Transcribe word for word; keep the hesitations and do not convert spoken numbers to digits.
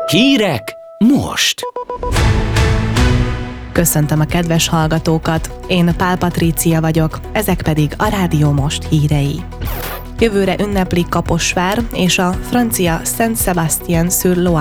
Hírek most! Köszöntöm a kedves hallgatókat, én Pál Patrícia vagyok, ezek pedig a Rádió Most hírei. Jövőre ünneplik Kaposvár és a francia Saint-Sébastien-sur-Loire